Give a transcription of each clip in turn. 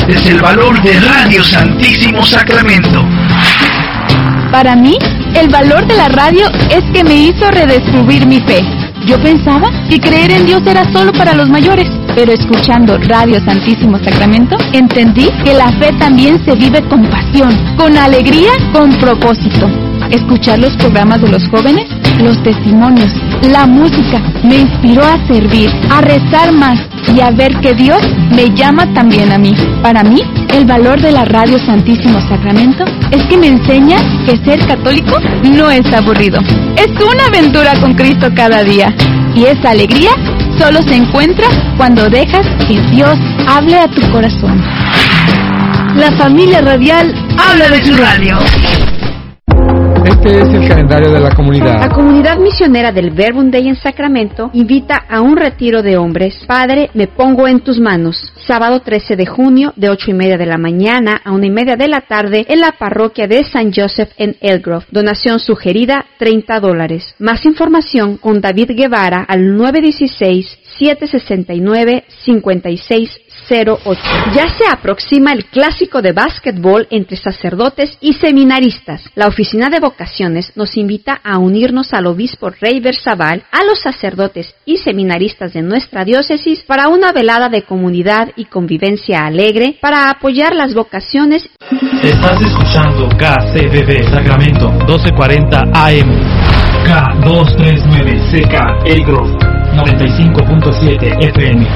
es el valor de Radio Santísimo Sacramento. Para mí, el valor de la radio es que me hizo redescubrir mi fe. Yo pensaba que creer en Dios era solo para los mayores, pero escuchando Radio Santísimo Sacramento, entendí que la fe también se vive con pasión, con alegría, con propósito. Escuchar los programas de los jóvenes, los testimonios, la música, me inspiró a servir, a rezar más y a ver que Dios me llama también a mí. Para mí, el valor de la Radio Santísimo Sacramento es que me enseña que ser católico no es aburrido. Es una aventura con Cristo cada día. Y esa alegría solo se encuentra cuando dejas que Dios hable a tu corazón. La familia radial habla de su radio. Este es el calendario de la comunidad. La comunidad misionera del Verbum Dei en Sacramento invita a un retiro de hombres. Padre, me pongo en tus manos. Sábado 13 de junio, de 8:30 de la mañana a 1:30 de la tarde, en la parroquia de San Joseph en Elgrove. Donación sugerida, $30. Más información con David Guevara al 916-769-5608. Ya se aproxima el clásico de básquetbol entre sacerdotes y seminaristas. La Oficina de Vocaciones nos invita a unirnos al obispo Rey Berzabal, a los sacerdotes y seminaristas de nuestra diócesis para una velada de comunidad y convivencia alegre para apoyar las vocaciones. Estás escuchando KCBB Sacramento 1240 AM, K239CK Elgrove 95.7 FM,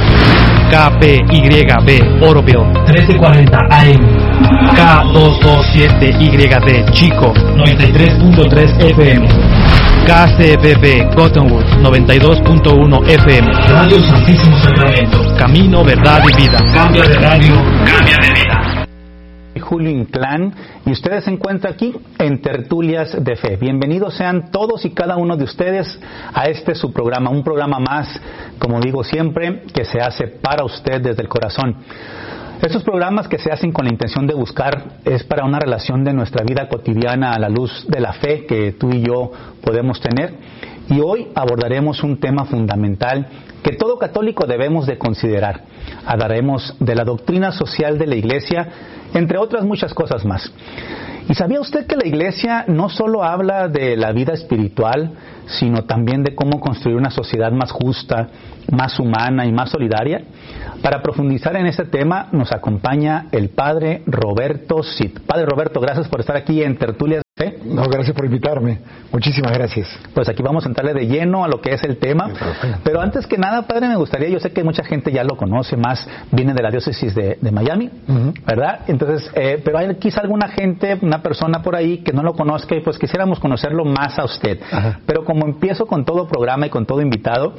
KPYB Oroville 1340 AM, K227YD Chico 93.3 FM, KCBB Cottonwood 92.1 FM. Radio Santísimo Sacramento, camino, verdad y vida. Cambia de radio, cambia de vida. Julio Inclán, y ustedes se encuentran aquí en Tertulias de Fe. Bienvenidos sean todos y cada uno de ustedes a su programa, un programa más, como digo siempre, que se hace para usted desde el corazón. Estos programas que se hacen con la intención de buscar es para una relación de nuestra vida cotidiana a la luz de la fe que tú y yo podemos tener. Y hoy abordaremos un tema fundamental que todo católico debemos de considerar. Hablaremos de la doctrina social de la Iglesia, entre otras muchas cosas más. ¿Y sabía usted que la Iglesia no solo habla de la vida espiritual, sino también de cómo construir una sociedad más justa, más humana y más solidaria? Para profundizar en este tema nos acompaña el Padre Roberto Cid. Padre Roberto, gracias por estar aquí en Tertulias de Fe. No, gracias por invitarme. Muchísimas gracias. Pues aquí vamos a entrarle de lleno a lo que es el tema. Pero antes que nada, Padre, me gustaría, yo sé que mucha gente ya lo conoce más, viene de la diócesis de Miami, ¿verdad? Entonces, pero hay quizá alguna gente, una persona por ahí que no lo conozca y pues quisiéramos conocerlo más a usted. Ajá. Pero como empiezo con todo programa y con todo invitado,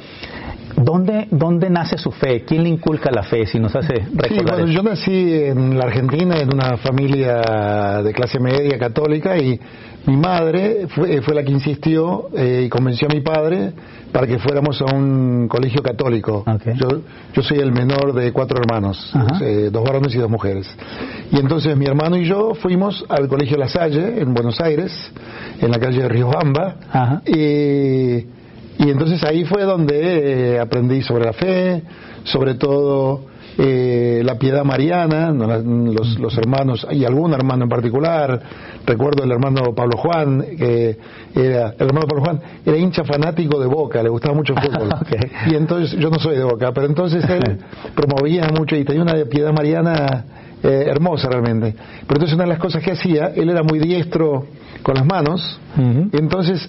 ¿dónde nace su fe? ¿Quién le inculca la fe? Si nos hace recordar. Sí, bueno, yo nací en la Argentina, en una familia de clase media católica, y mi madre fue la que insistió y convenció a mi padre para que fuéramos a un colegio católico. Okay. Yo soy el menor de 4 hermanos, 2 varones y 2 mujeres. Y entonces mi hermano y yo fuimos al colegio La Salle, en Buenos Aires, en la calle de Riobamba, y entonces ahí fue donde aprendí sobre la fe, sobre todo la piedad mariana, los hermanos, y algún hermano en particular. Recuerdo el hermano Pablo Juan, que el hermano Pablo Juan era hincha fanático de Boca, le gustaba mucho el fútbol. Okay. Y entonces, yo no soy de Boca, pero entonces él promovía mucho y tenía una piedad mariana hermosa realmente. Pero entonces una de las cosas que hacía, él era muy diestro con las manos, entonces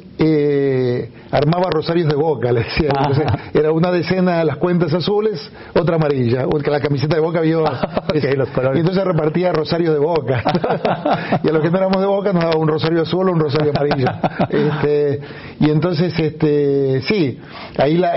armaba rosarios de Boca, le decía. Entonces, era una decena las cuentas azules, otra amarilla, la camiseta de Boca vio los colores. Y entonces repartía rosarios de Boca. Y a los que no éramos de Boca nos daba un rosario azul o un rosario amarillo. Y entonces sí, ahí la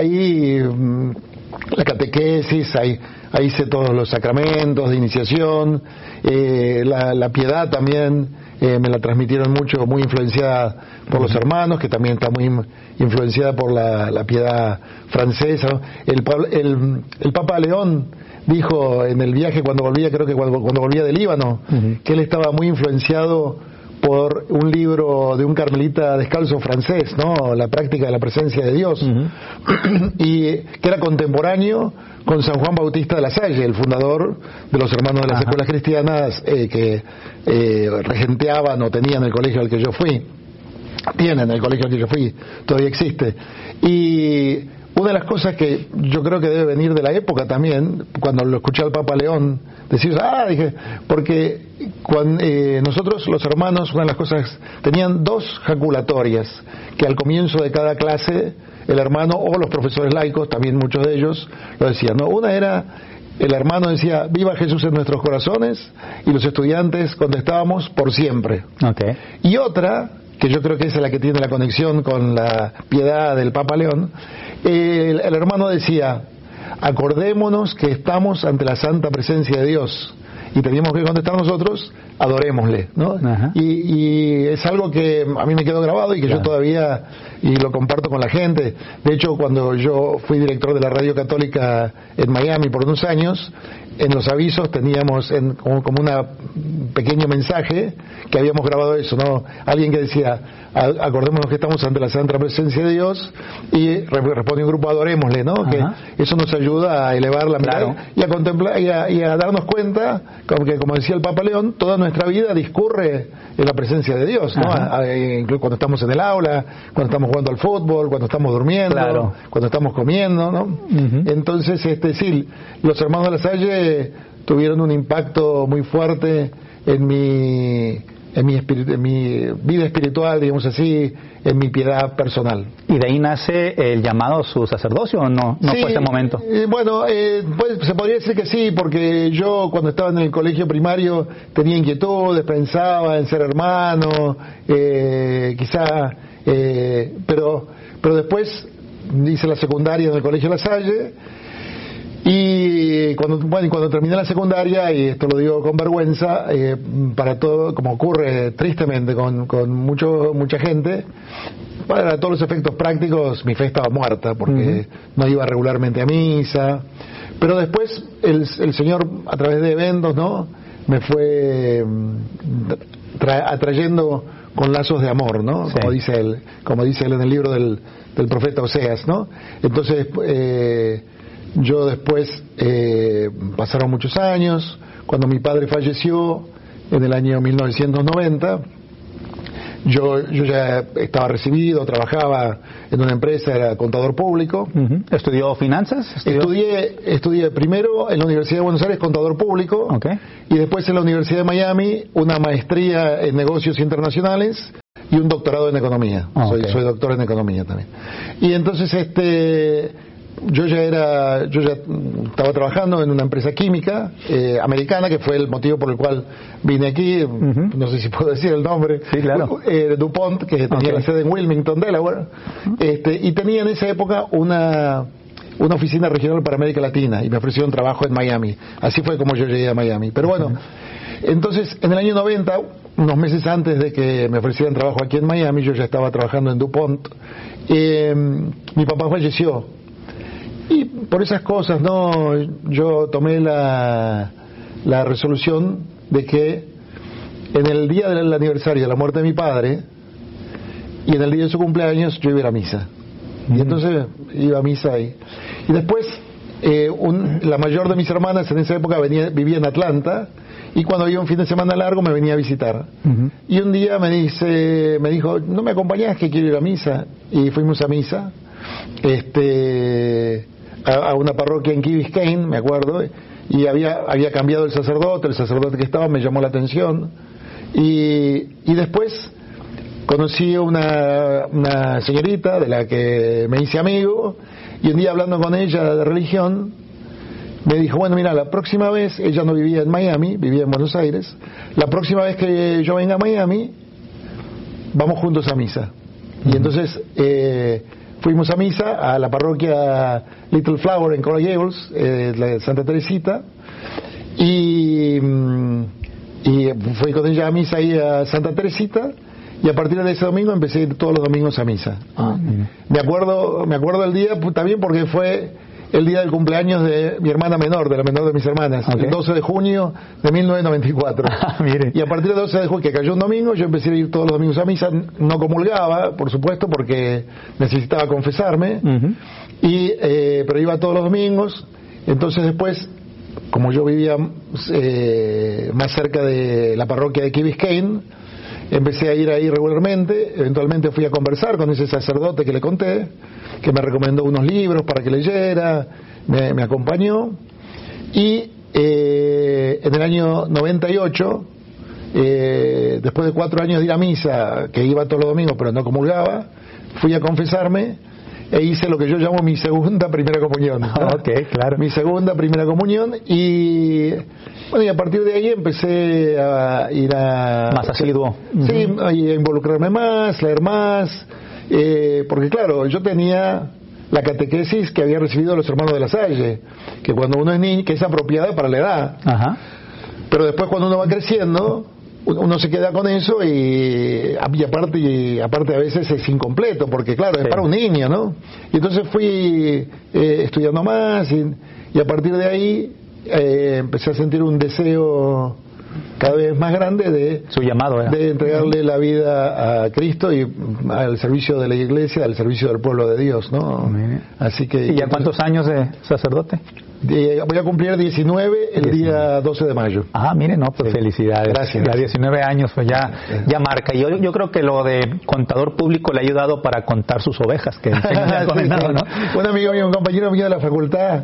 catequesis, ahí hice todos los sacramentos de iniciación, la piedad también me la transmitieron mucho, muy influenciada por los hermanos, que también está muy influenciada por la piedad francesa. El Papa León dijo en el viaje cuando volvía, creo que cuando volvía de Líbano, que él estaba muy influenciado por un libro de un carmelita descalzo francés, ¿no? La práctica de la presencia de Dios, y que era contemporáneo con San Juan Bautista de la Salle, el fundador de los Hermanos de las Escuelas Cristianas, que regenteaban o tenían el colegio al que yo fui. Tienen el colegio al que yo fui, todavía existe. Y una de las cosas que yo creo que debe venir de la época también, cuando lo escuché al Papa León decir, dije, porque cuando, nosotros los hermanos, una de las cosas, tenían 2 jaculatorias, que al comienzo de cada clase el hermano o los profesores laicos, también muchos de ellos, lo decían, ¿no? Una era, el hermano decía, viva Jesús en nuestros corazones, y los estudiantes contestábamos, por siempre. Okay. Y otra, que yo creo que esa es la que tiene la conexión con la piedad del Papa León, el hermano decía, acordémonos que estamos ante la santa presencia de Dios y teníamos que contestar nosotros, adorémosle, ¿no? Y es algo que a mí me quedó grabado y que yo todavía, y lo comparto con la gente. De hecho, cuando yo fui director de la Radio Católica en Miami por unos años, en los avisos teníamos como un pequeño mensaje que habíamos grabado eso, ¿no? Alguien que decía, acordémonos que estamos ante la santa presencia de Dios, y responde un grupo, adorémosle, ¿no? Que eso nos ayuda a elevar la mirada y a contemplar y a darnos cuenta, como decía el Papa León, toda nuestra vida discurre en la presencia de Dios, ¿no? Incluso cuando estamos en el aula, cuando estamos jugando al fútbol, cuando estamos durmiendo, cuando estamos comiendo, ¿no? Entonces, sí, los hermanos de la Salle tuvieron un impacto muy fuerte en mi vida espiritual, digamos así, en mi piedad personal. ¿Y de ahí nace el llamado a su sacerdocio o no Sí, fue ese momento? Bueno, pues, se podría decir que sí, porque yo cuando estaba en el colegio primario tenía inquietudes, pensaba en ser hermano, pero después hice la secundaria en el colegio La Salle. Y cuando terminé la secundaria, y esto lo digo con vergüenza, para todo, como ocurre tristemente con mucha gente, para todos los efectos prácticos mi fe estaba muerta, porque no iba regularmente a misa. Pero después el Señor, a través de eventos, ¿no?, me fue atrayendo con lazos de amor, ¿no? Sí. Como dice él en el libro del profeta Oseas, ¿no? Entonces, yo después, pasaron muchos años, cuando mi padre falleció en el año 1990, yo ya estaba recibido, trabajaba en una empresa, era contador público. ¿Estudió finanzas? Estudié primero en la Universidad de Buenos Aires contador público, y después en la Universidad de Miami una maestría en negocios internacionales y un doctorado en economía. Soy doctor en economía también. Y entonces yo ya estaba trabajando en una empresa química americana, que fue el motivo por el cual vine aquí. No sé si puedo decir el nombre. Sí, claro. DuPont, que tenía la sede en Wilmington, Delaware, y tenía en esa época una oficina regional para América Latina, y me ofrecieron trabajo en Miami. Así fue como yo llegué a Miami. Pero bueno, entonces en el año 90, unos meses antes de que me ofrecieran trabajo aquí en Miami, yo ya estaba trabajando en DuPont. Mi papá falleció. Y por esas cosas, ¿no?, yo tomé la resolución de que en el día del aniversario de la muerte de mi padre y en el día de su cumpleaños yo iba a ir a misa. Y entonces iba a misa ahí. Y después, la mayor de mis hermanas en esa época vivía en Atlanta, y cuando había un fin de semana largo me venía a visitar. Y un día me dijo, ¿no me acompañás, que quiero ir a misa? Y fuimos a misa. A una parroquia en Key Biscayne, me acuerdo, y había cambiado el sacerdote que estaba me llamó la atención, y después conocí a una señorita de la que me hice amigo, y un día hablando con ella de religión me dijo, bueno, mira, la próxima vez, ella no vivía en Miami, vivía en Buenos Aires, la próxima vez que yo venga a Miami vamos juntos a misa. Y entonces fuimos a misa a la parroquia Little Flower en Coral Gables, la Santa Teresita, y fui con ella a misa ahí a Santa Teresita, y a partir de ese domingo empecé a ir todos los domingos a misa. Me acuerdo del día también porque fue el día del cumpleaños de mi hermana menor, de la menor de mis hermanas, el 12 de junio de 1994. Mire. Y a partir del 12 de junio, que cayó un domingo, yo empecé a ir todos los domingos a misa. No comulgaba, por supuesto, porque necesitaba confesarme, pero iba todos los domingos. Entonces después, como yo vivía más cerca de la parroquia de Key Biscayne, empecé a ir ahí regularmente. Eventualmente fui a conversar con ese sacerdote que le conté, que me recomendó unos libros para que leyera, me acompañó, y en el año 98, después de 4 años de ir a misa, que iba todos los domingos pero no comulgaba, fui a confesarme e hice lo que yo llamo mi segunda primera comunión, ¿no? Claro. Mi segunda primera comunión, y bueno, y a partir de ahí empecé a ir a... Más asiduo. Sí, a involucrarme más, leer más, porque claro, yo tenía la catequesis que había recibido de los hermanos de la Salle, que cuando uno es niño, que es apropiada para la edad. Ajá. Pero después cuando uno va creciendo, uno se queda con eso y aparte a veces es incompleto, porque claro, es para un niño, ¿no? Y entonces fui estudiando más y a partir de ahí empecé a sentir un deseo cada vez más grande de su llamado, de entregarle la vida a Cristo y al servicio de la Iglesia, al servicio del pueblo de Dios, ¿no? Así que... ¿Y ya cuántos años de sacerdote? Voy a cumplir 19 el día 12 de mayo. Mire, no, pues sí. Felicidades. Gracias. Ya 19 años, pues ya marca. Y yo creo que lo de contador público le ha ayudado para contar sus ovejas, que comentado, ¿no? Un amigo mío, un compañero mío de la facultad,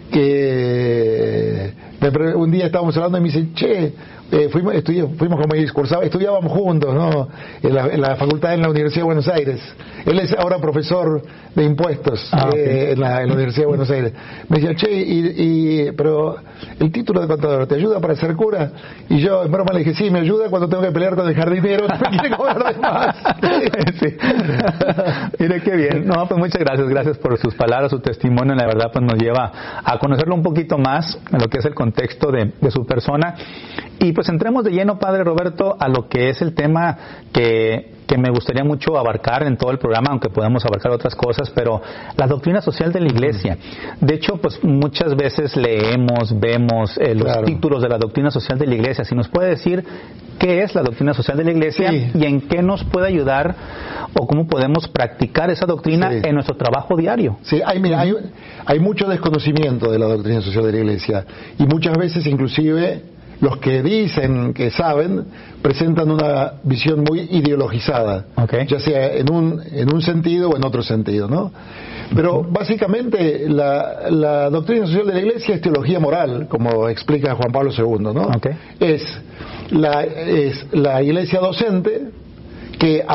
que un día estábamos hablando y me dice, che, fuimos como estudiábamos juntos, ¿no? En la facultad, en la Universidad de Buenos Aires. Él es ahora profesor de impuestos en la Universidad de Buenos Aires. Me decía, che, pero el título de contador, ¿te ayuda para ser cura? Y yo en broma le dije, sí, me ayuda cuando tengo que pelear con el jardinero, no me quiere cobrar de más. Sí. Mire qué bien. No, pues muchas gracias por sus palabras, su testimonio. La verdad pues nos lleva a conocerlo un poquito más en lo que es el contexto de su persona. Y pues entremos de lleno, Padre Roberto, a lo que es el tema que me gustaría mucho abarcar en todo el programa, aunque podamos abarcar otras cosas, pero la doctrina social de la Iglesia. De hecho, pues muchas veces leemos, vemos los títulos de la doctrina social de la Iglesia. Si nos puede decir qué es la doctrina social de la Iglesia y en qué nos puede ayudar o cómo podemos practicar esa doctrina en nuestro trabajo diario. Sí, hay mucho desconocimiento de la doctrina social de la Iglesia y muchas veces inclusive los que dicen que saben presentan una visión muy ideologizada, ya sea en un sentido o en otro sentido, ¿no? Pero básicamente la doctrina social de la Iglesia es teología moral, como explica Juan Pablo II, ¿no? Es la Iglesia docente que